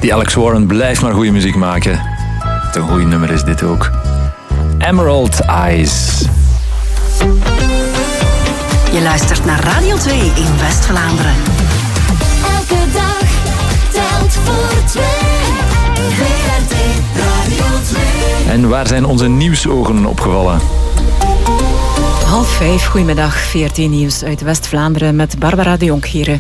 Die Alex Warren blijft maar goede muziek maken. Een goede nummer is dit ook. Emerald Eyes. Je luistert naar Radio 2 in West-Vlaanderen. Elke dag telt voor 2. VRT Radio 2. En waar zijn onze nieuwsogen opgevallen? 4:30, goedemiddag. VRT Nieuws uit West-Vlaanderen met Barbara de Jonkhieren.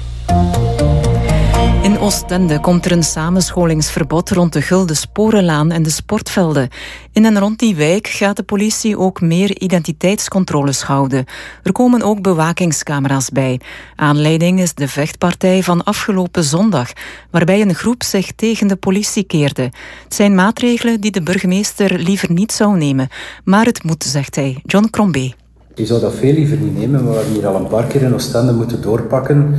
In Oostende komt er een samenscholingsverbod rond de Gulden Sporenlaan en de sportvelden. In en rond die wijk gaat de politie ook meer identiteitscontroles houden. Er komen ook bewakingscamera's bij. Aanleiding is de vechtpartij van afgelopen zondag, waarbij een groep zich tegen de politie keerde. Het zijn maatregelen die de burgemeester liever niet zou nemen. Maar het moet, zegt hij. John Crombé. Je zou dat veel liever niet nemen, maar we hebben hier al een paar keer in Oostende moeten doorpakken.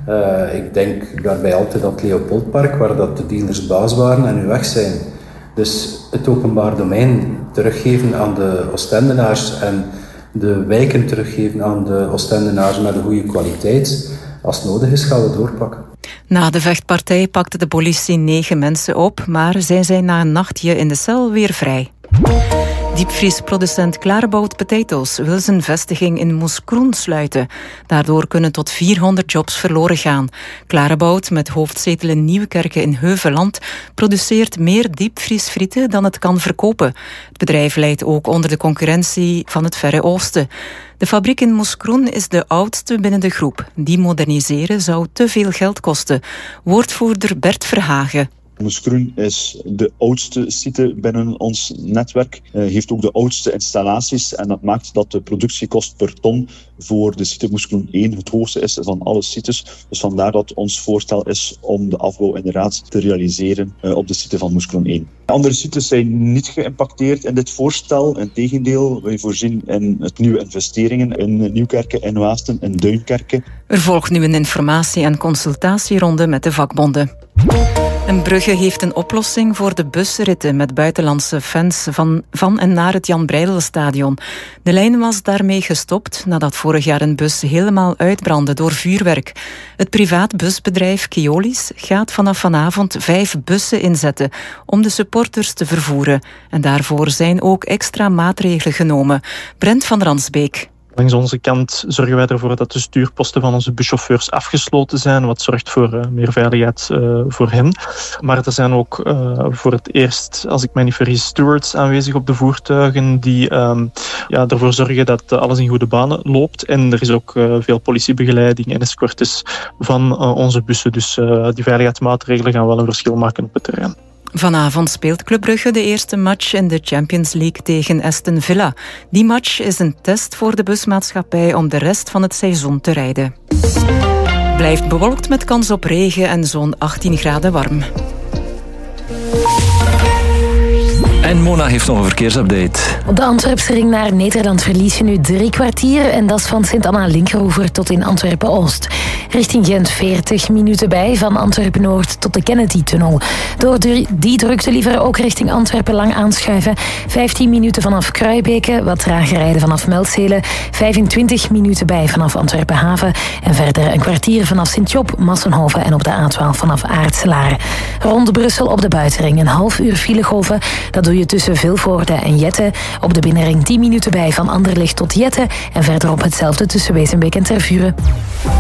Ik denk daarbij altijd aan het Leopoldpark, waar dat de dealers baas waren en nu weg zijn. Dus het openbaar domein teruggeven aan de Oostendenaars en de wijken teruggeven aan de Oostendenaars met een goede kwaliteit. Als het nodig is, gaan we doorpakken. Na de vechtpartij pakte de politie 9 mensen op, maar zij zijn na een nachtje in de cel weer vrij. Diepvriesproducent Clarebout Potatoes wil zijn vestiging in Moeskroen sluiten. Daardoor kunnen tot 400 jobs verloren gaan. Clarebout, met hoofdzetel in Nieuwkerke in Heuvelland, produceert meer diepvriesfrieten dan het kan verkopen. Het bedrijf leidt ook onder de concurrentie van het Verre Oosten. De fabriek in Moeskroen is de oudste binnen de groep. Die moderniseren zou te veel geld kosten. Woordvoerder Bert Verhagen. Moeskroen is de oudste site binnen ons netwerk, heeft ook de oudste installaties en dat maakt dat de productiekost per ton voor de site Moeskroen 1 het hoogste is van alle sites. Dus vandaar dat ons voorstel is om de afbouw inderdaad te realiseren op de site van Moeskroen 1. Andere sites zijn niet geïmpacteerd in dit voorstel. Integendeel, wij voorzien in het nieuwe investeringen in Nieuwkerke, in Waasten, in Duinkerke. Er volgt nu een informatie- en consultatieronde met de vakbonden. En Brugge heeft een oplossing voor de busritten met buitenlandse fans van en naar het Jan Breidelstadion. De lijn was daarmee gestopt nadat vorig jaar een bus helemaal uitbrandde door vuurwerk. Het privaat busbedrijf Keolis gaat vanaf vanavond 5 bussen inzetten om de supporters te vervoeren. En daarvoor zijn ook extra maatregelen genomen. Brent van Ransbeek. Langs onze kant zorgen wij ervoor dat de stuurposten van onze buschauffeurs afgesloten zijn, wat zorgt voor meer veiligheid voor hen. Maar er zijn ook voor het eerst, als ik mij niet vergis, stewards aanwezig op de voertuigen die ervoor zorgen dat alles in goede banen loopt. En er is ook veel politiebegeleiding en escortes van onze bussen. Dus die veiligheidsmaatregelen gaan wel een verschil maken op het terrein. Vanavond speelt Club Brugge de eerste match in de Champions League tegen Aston Villa. Die match is een test voor de busmaatschappij om de rest van het seizoen te rijden. Blijft bewolkt met kans op regen en zo'n 18 graden warm. En Mona heeft nog een verkeersupdate. Op de Antwerpse ring naar Nederland verlies je nu 3 kwartier en dat is van Sint-Anna-Linkeroever tot in Antwerpen-Oost. Richting Gent 40 minuten bij, van Antwerpen-Noord tot de Kennedy-tunnel. Door die drukte liever ook richting Antwerpen lang aanschuiven. 15 minuten vanaf Kruibeke, wat trager rijden vanaf Meldzelen. 25 minuten bij vanaf Antwerpen-Haven. En verder een kwartier vanaf Sint-Job, Massenhoven en op de A12 vanaf Aartselaar. Rond Brussel op de buitenring een half uur filegolven. Dat doe je tussen Vilvoorde en Jette. Op de binnenring 10 minuten bij van Anderlecht tot Jette. En verderop hetzelfde tussen Wezenbeek en Tervuren.